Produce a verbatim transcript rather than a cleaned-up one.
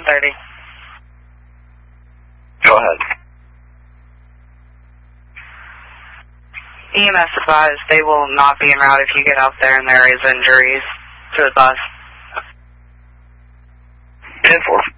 thirty. Go ahead. E M S advised they will not be en route if you get out there and there is injuries to the bus. ten four.